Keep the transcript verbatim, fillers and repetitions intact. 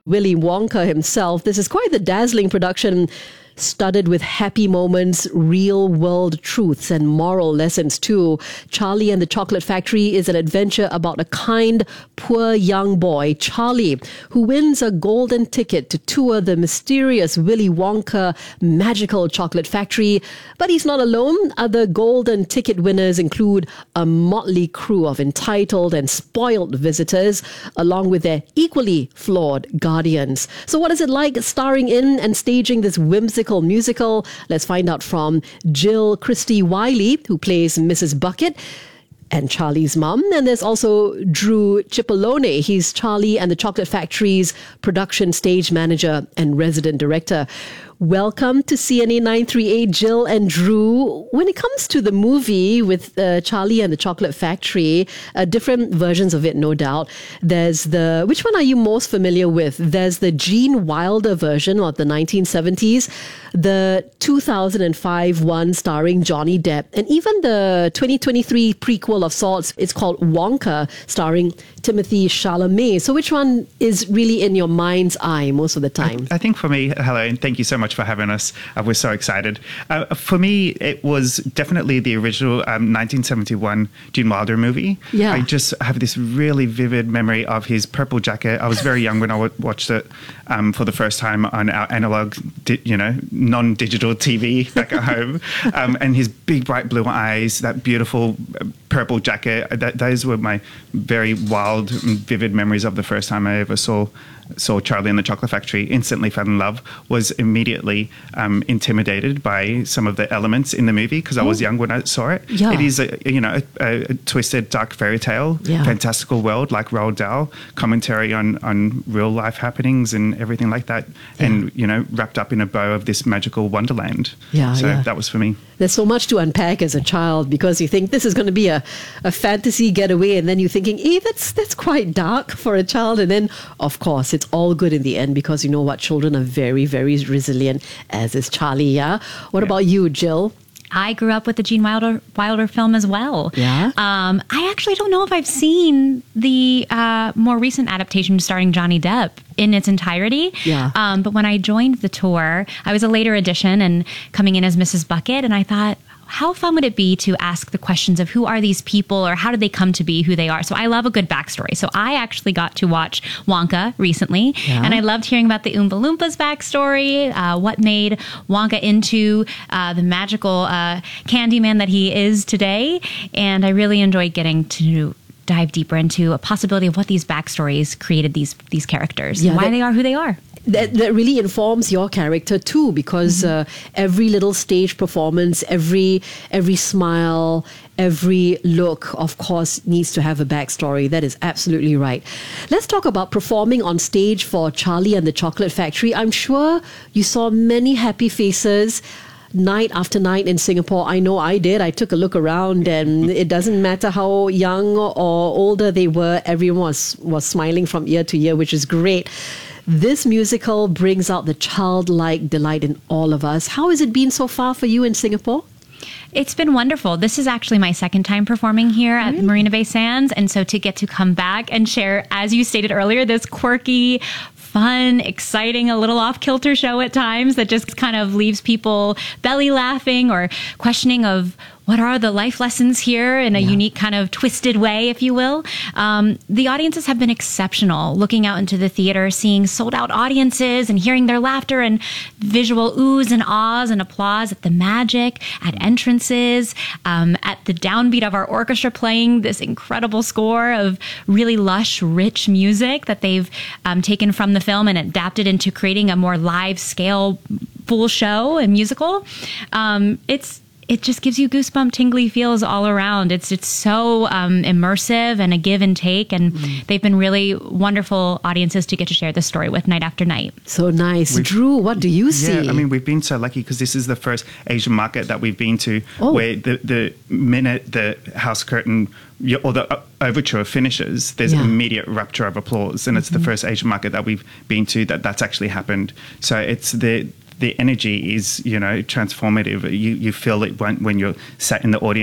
Willy Wonka himself. This is quite the dazzling production, studded with happy moments, real-world truths, and moral lessons too. Charlie and the Chocolate Factory is an adventure about a kind, poor young boy, Charlie, who wins a golden ticket to tour the mysterious Willy Wonka magical chocolate factory. But he's not alone. Other golden ticket winners include a motley crew of entitled and spoiled visitors, along with their equally flawed guardians. So what is it like starring in and staging this whimsical musical? Let's find out from Jill Christie Wiley, who plays Missus Bucket and Charlie's mum. And there's also Drew Cipollone. He's Charlie and the Chocolate Factory's production stage manager and resident director. Welcome to C N A nine three eight, Jill and Drew. When it comes to the movie with uh, Charlie and the Chocolate Factory, uh, different versions of it, no doubt. There's the, which one are you most familiar with? There's the Gene Wilder version of the nineteen seventies, the two thousand five one starring Johnny Depp, and even the twenty twenty-three prequel of sorts. It's called Wonka, starring Timothée Chalamet. So which one is really in your mind's eye most of the time? I, I think for me, hello, and thank you so much for having us. Uh, we're so excited. Uh, for me, it was definitely the original um, nineteen seventy-one Gene Wilder movie. Yeah. I just have this really vivid memory of his purple jacket. I was very young when I w- watched it um, for the first time on our analog, di- you know, non-digital T V back at home. Um, and his big, bright blue eyes, that beautiful uh, purple jacket. That, those were my very wild and vivid memories of the first time I ever saw saw Charlie and the Chocolate Factory. Instantly fell in love, was immediately um, intimidated by some of the elements in the movie because I was young when I saw it. Yeah. It is a, you know, a, a twisted, dark fairy tale, yeah. fantastical world like Roald Dahl, commentary on, on real life happenings and everything like that. Yeah. And, you know, wrapped up in a bow of this magical wonderland. Yeah, so yeah. that was for me. There's so much to unpack as a child because you think this is going to be a, a fantasy getaway, and then you're thinking, eh, that's, that's quite dark for a child. And then, of course, it's all good in the end because you know what? Children are very, very resilient, as is Charlie, yeah? What yeah. about you, Jill? I grew up with the Gene Wilder, Wilder film as well. Yeah. Um, I actually don't know if I've seen the uh, more recent adaptation starring Johnny Depp in its entirety. Yeah. Um, but when I joined the tour, I was a later addition and coming in as Missus Bucket, and I thought, how fun would it be to ask the questions of who are these people or how did they come to be who they are? So I love a good backstory. So I actually got to watch Wonka recently, yeah. and I loved hearing about the Oompa Loompas backstory, uh, what made Wonka into uh, the magical uh, Candyman that he is today. And I really enjoyed getting to dive deeper into a possibility of what these backstories created these these characters, yeah, and why that- they are who they are. That, that really informs your character too, because mm-hmm. uh, every little stage performance, every every smile, every look, of course, needs to have a backstory. That is absolutely right. Let's talk about performing on stage for Charlie and the Chocolate Factory. I'm sure you saw many happy faces night after night in Singapore. I know I did. I took a look around, and it doesn't matter how young or older they were, everyone was, was smiling from ear to ear, which is great. This musical brings out the childlike delight in all of us. How has it been so far for you in Singapore? It's been wonderful. This is actually my second time performing here at really? Marina Bay Sands. And so to get to come back and share, as you stated earlier, this quirky, fun, exciting, a little off-kilter show at times that just kind of leaves people belly laughing or questioning of what are the life lessons here in a yeah. unique kind of twisted way, if you will. Um, the audiences have been exceptional. Looking out into the theater, seeing sold out audiences and hearing their laughter and visual oohs and ahs and applause at the magic, at entrances, um, at the downbeat of our orchestra playing this incredible score of really lush, rich music that they've um, taken from the film and adapted into creating a more live scale full show and musical. Um, it's It just gives you goosebump, tingly feels all around. It's it's so um, immersive and a give and take, and mm. they've been really wonderful audiences to get to share this story with night after night. So nice. We've, Drew, what do you see? Yeah, I mean, we've been so lucky because this is the first Asian market that we've been to oh. where the, the minute the house curtain or the overture finishes, there's yeah. immediate rupture of applause, and mm-hmm. it's the first Asian market that we've been to that that's actually happened. So it's the... The energy is, you know, transformative. You you feel it when, when you're sat in the audience